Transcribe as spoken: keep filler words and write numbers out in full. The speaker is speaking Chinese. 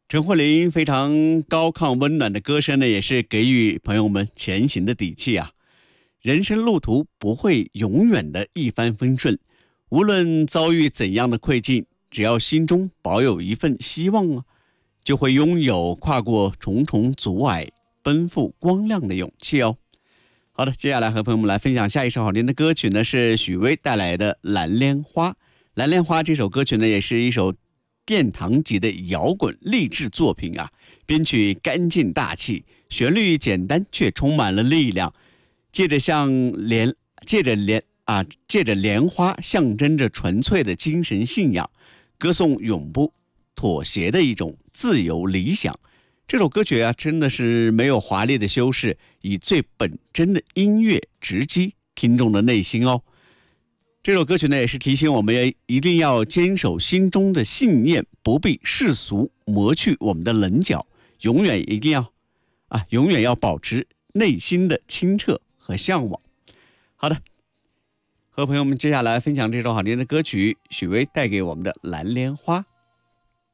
陈慧琳非常高亢温暖的歌声呢，也是给予朋友们前行的底气啊。人生路途不会永远的一帆风顺，无论遭遇怎样的困境，只要心中保有一份希望啊，就会拥有跨过重重阻碍、奔赴光亮的勇气哦。好的，接下来和朋友们来分享下一首好听的歌曲呢，是许巍带来的《蓝莲花》。《蓝莲花》这首歌曲呢，也是一首殿堂级的摇滚励志作品啊，编曲干净大气，旋律简单却充满了力量。借着像莲，借着莲啊，借着莲花，象征着纯粹的精神信仰，歌颂永不妥协的一种自由理想。这首歌曲啊，真的是没有华丽的修饰，以最本真的音乐直击听众的内心哦。这首歌曲呢，也是提醒我们一定要坚守心中的信念，不被世俗磨去我们的棱角，永远一定要啊，永远要保持内心的清澈和向往。好的，和朋友们接下来分享这首好听的歌曲，许巍带给我们的《蓝莲花》。